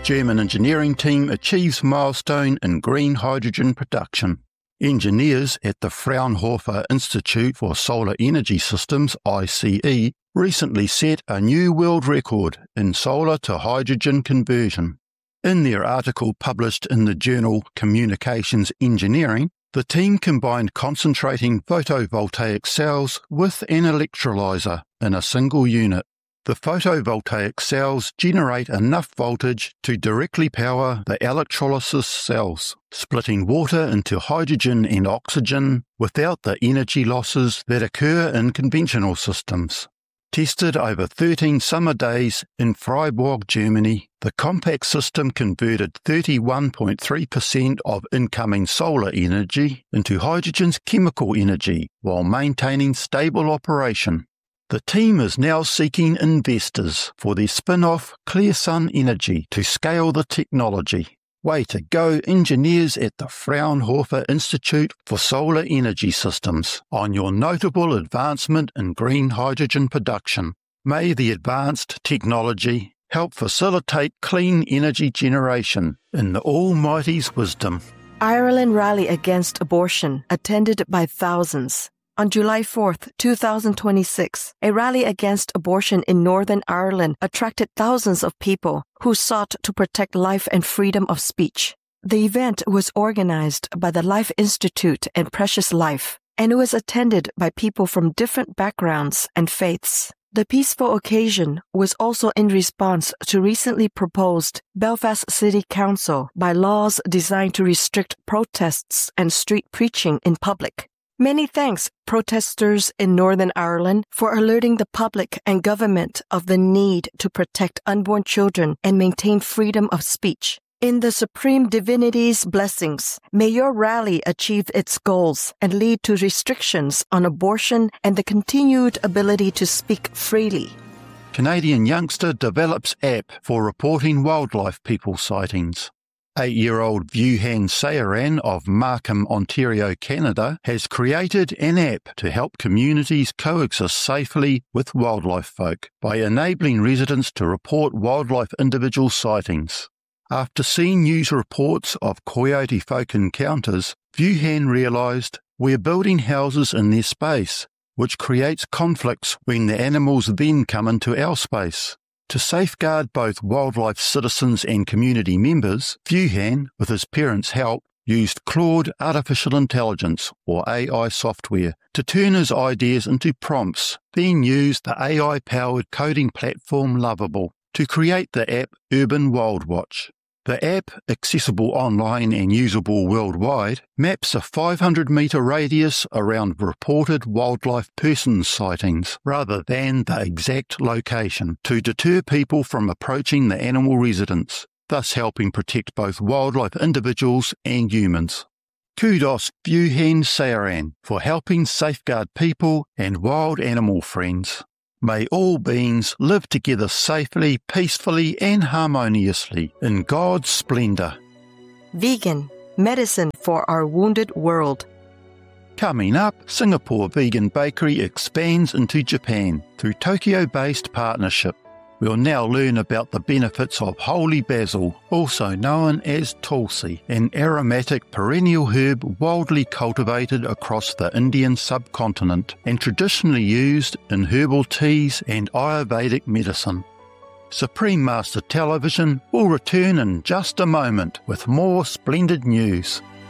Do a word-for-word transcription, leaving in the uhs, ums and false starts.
German engineering team achieves milestone in green hydrogen production. Engineers at the Fraunhofer Institute for Solar Energy Systems, I C E, recently set a new world record in solar to hydrogen conversion. In their article published in the journal Communications Engineering, the team combined concentrating photovoltaic cells with an electrolyzer in a single unit. The photovoltaic cells generate enough voltage to directly power the electrolysis cells, splitting water into hydrogen and oxygen without the energy losses that occur in conventional systems. Tested over thirteen summer days in Freiburg, Germany, the compact system converted thirty-one point three percent of incoming solar energy into hydrogen's chemical energy while maintaining stable operation. The team is now seeking investors for their spin-off ClearSun Energy to scale the technology. Way to go, engineers at the Fraunhofer Institute for Solar Energy Systems, on your notable advancement in green hydrogen production. May the advanced technology help facilitate clean energy generation in the Almighty's wisdom. Ireland rally against abortion, attended by thousands. On July fourth, twenty twenty-six, a rally against abortion in Northern Ireland attracted thousands of people who sought to protect life and freedom of speech. The event was organized by the Life Institute and Precious Life, and it was attended by people from different backgrounds and faiths. The peaceful occasion was also in response to recently proposed Belfast City Council by laws designed to restrict protests and street preaching in public. Many thanks, protesters in Northern Ireland, for alerting the public and government of the need to protect unborn children and maintain freedom of speech. In the Supreme Divinity's blessings, may your rally achieve its goals and lead to restrictions on abortion and the continued ability to speak freely. Canadian youngster develops app for reporting wildlife people sightings. Eight-year-old Vuhan Sayaran of Markham, Ontario, Canada, has created an app to help communities coexist safely with wildlife folk by enabling residents to report wildlife individual sightings. After seeing news reports of coyote folk encounters, Vuhan realised we're building houses in their space, which creates conflicts when the animals then come into our space. To safeguard both wildlife citizens and community members, Vuhan, with his parents' help, used Claude Artificial Intelligence, or A I software, to turn his ideas into prompts, then used the A I-powered coding platform Lovable to create the app Urban Wildwatch. The app, accessible online and usable worldwide, maps a five hundred metre radius around reported wildlife person sightings rather than the exact location to deter people from approaching the animal residence, thus helping protect both wildlife individuals and humans. Kudos Vuhan Sayaran for helping safeguard people and wild animal friends. May all beings live together safely, peacefully and harmoniously in God's splendour. Vegan, medicine for our wounded world. Coming up, Singapore Vegan Bakery expands into Japan through Tokyo-based partnership. We'll now learn about the benefits of holy basil, also known as tulsi, an aromatic perennial herb widely cultivated across the Indian subcontinent and traditionally used in herbal teas and Ayurvedic medicine. Supreme Master Television will return in just a moment with more splendid news.